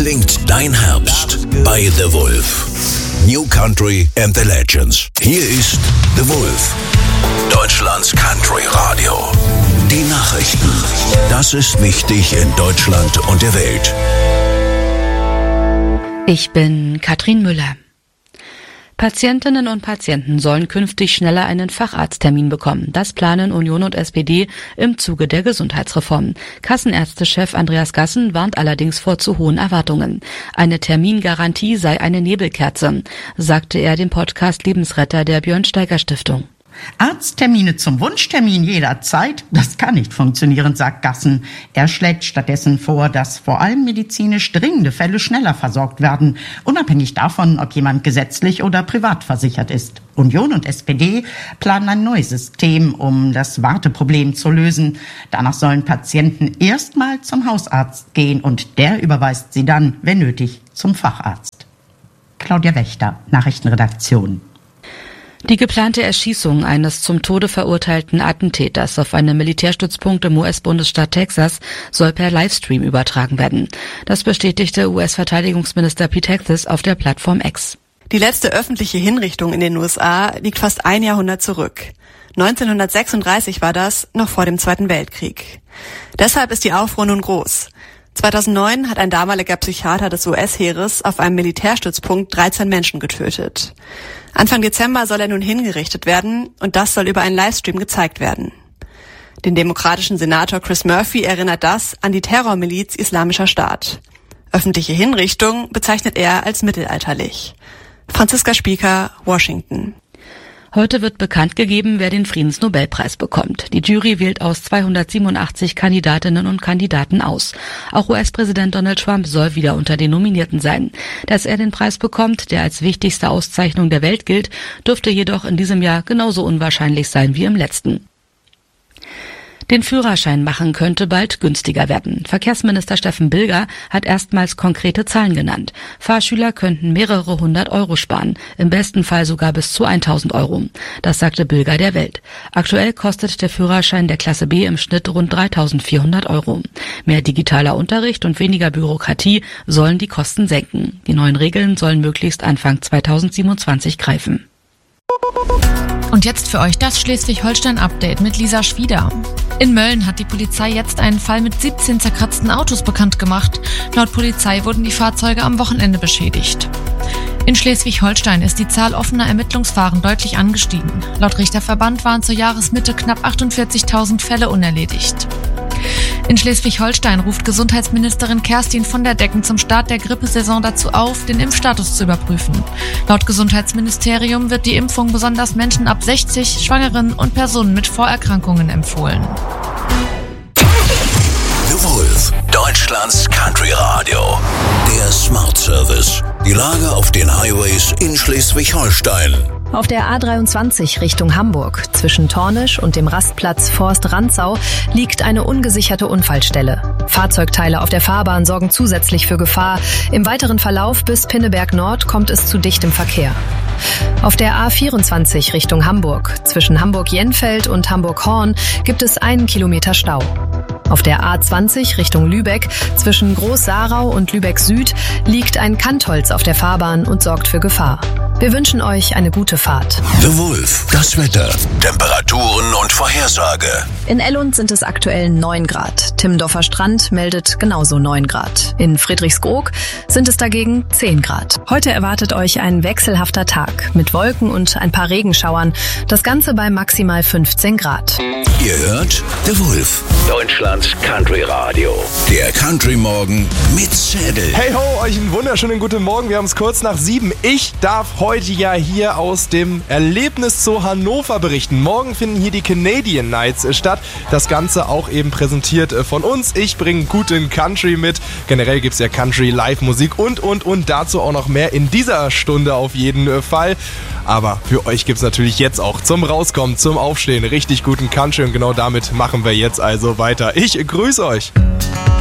Klingt dein Herbst bei The Wolf. New Country and the Legends. Hier ist The Wolf, Deutschlands Country Radio. Die Nachrichten. Das ist wichtig in Deutschland und der Welt. Ich bin Katrin Müller. Patientinnen und Patienten sollen künftig schneller einen Facharzttermin bekommen. Das planen Union und SPD im Zuge der Gesundheitsreform. Kassenärztechef Andreas Gassen warnt allerdings vor zu hohen Erwartungen. Eine Termingarantie sei eine Nebelkerze, sagte er dem Podcast Lebensretter der Björn-Steiger-Stiftung. Arzttermine zum Wunschtermin jederzeit, das kann nicht funktionieren, sagt Gassen. Er schlägt stattdessen vor, dass vor allem medizinisch dringende Fälle schneller versorgt werden, unabhängig davon, ob jemand gesetzlich oder privat versichert ist. Union und SPD planen ein neues System, um das Warteproblem zu lösen. Danach sollen Patienten erstmal zum Hausarzt gehen und der überweist sie dann, wenn nötig, zum Facharzt. Claudia Wächter, Nachrichtenredaktion. Die geplante Erschießung eines zum Tode verurteilten Attentäters auf einem Militärstützpunkt im US-Bundesstaat Texas soll per Livestream übertragen werden. Das bestätigte US-Verteidigungsminister Pete Hegseth auf der Plattform X. Die letzte öffentliche Hinrichtung in den USA liegt fast ein Jahrhundert zurück. 1936 war das, noch vor dem Zweiten Weltkrieg. Deshalb ist die Aufruhr nun groß. 2009 hat ein damaliger Psychiater des US-Heeres auf einem Militärstützpunkt 13 Menschen getötet. Anfang Dezember soll er nun hingerichtet werden und das soll über einen Livestream gezeigt werden. Den demokratischen Senator Chris Murphy erinnert das an die Terrormiliz Islamischer Staat. Öffentliche Hinrichtung bezeichnet er als mittelalterlich. Franziska Spieker, Washington. Heute wird bekannt gegeben, wer den Friedensnobelpreis bekommt. Die Jury wählt aus 287 Kandidatinnen und Kandidaten aus. Auch US-Präsident Donald Trump soll wieder unter den Nominierten sein. Dass er den Preis bekommt, der als wichtigste Auszeichnung der Welt gilt, dürfte jedoch in diesem Jahr genauso unwahrscheinlich sein wie im letzten. Den Führerschein machen könnte bald günstiger werden. Verkehrsminister Steffen Bilger hat erstmals konkrete Zahlen genannt. Fahrschüler könnten mehrere 100 Euro sparen, im besten Fall sogar bis zu 1.000 Euro. Das sagte Bilger der Welt. Aktuell kostet der Führerschein der Klasse B im Schnitt rund 3.400 Euro. Mehr digitaler Unterricht und weniger Bürokratie sollen die Kosten senken. Die neuen Regeln sollen möglichst Anfang 2027 greifen. Und jetzt für euch das Schleswig-Holstein-Update mit Lisa Schwieder. In Mölln hat die Polizei jetzt einen Fall mit 17 zerkratzten Autos bekannt gemacht. Laut Polizei wurden die Fahrzeuge am Wochenende beschädigt. In Schleswig-Holstein ist die Zahl offener Ermittlungsverfahren deutlich angestiegen. Laut Richterverband waren zur Jahresmitte knapp 48.000 Fälle unerledigt. In Schleswig-Holstein ruft Gesundheitsministerin Kerstin von der Decken zum Start der Grippesaison dazu auf, den Impfstatus zu überprüfen. Laut Gesundheitsministerium wird die Impfung besonders Menschen ab 60, Schwangeren und Personen mit Vorerkrankungen empfohlen. The Wolf, Deutschlands Country Radio. Der Smart Service. Die Lage auf den Highways in Schleswig-Holstein. Auf der A23 Richtung Hamburg, zwischen Tornisch und dem Rastplatz Forst-Rantzau, liegt eine ungesicherte Unfallstelle. Fahrzeugteile auf der Fahrbahn sorgen zusätzlich für Gefahr. Im weiteren Verlauf bis Pinneberg Nord kommt es zu dichtem Verkehr. Auf der A24 Richtung Hamburg, zwischen Hamburg-Jenfeld und Hamburg-Horn, gibt es 1 Kilometer Stau. Auf der A20 Richtung Lübeck, zwischen Groß-Sarau und Lübeck Süd, liegt ein Kantholz auf der Fahrbahn und sorgt für Gefahr. Wir wünschen euch eine gute Fahrt. The Wolf, das Wetter, Temperaturen und Vorhersage. In Ellund sind es aktuell 9 Grad. Timmendorfer Strand meldet genauso 9 Grad. In Friedrichskoog sind es dagegen 10 Grad. Heute erwartet euch ein wechselhafter Tag mit Wolken und ein paar Regenschauern. Das Ganze bei maximal 15 Grad. Ihr hört The Wolf, Deutschlands Country Radio. Der Country Morgen mit Zedel. Hey ho, euch einen wunderschönen guten Morgen. Wir haben es kurz nach 7. Ich darf heute ja hier aus dem Erlebnis zu Hannover berichten. Morgen finden hier die Canadian Nights statt. Das Ganze auch eben präsentiert von uns. Ich bringe guten Country mit. Generell gibt es ja Country-Live-Musik und dazu auch noch mehr in dieser Stunde auf jeden Fall. Aber für euch gibt es natürlich jetzt auch zum Rauskommen, zum Aufstehen richtig guten Country und genau damit machen wir jetzt also weiter. Ich grüße euch.